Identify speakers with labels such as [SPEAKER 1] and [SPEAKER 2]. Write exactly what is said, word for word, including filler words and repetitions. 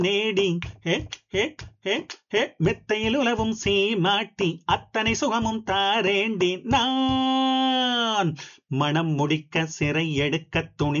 [SPEAKER 1] நேடி ஹே ஹே ஹே ஹே மெத்தையில் உலவும் சீமாட்டி அத்தனை சுகமும் தாரேண்டி நான் மனம் முடிக்க சிறை எடுக்க துணி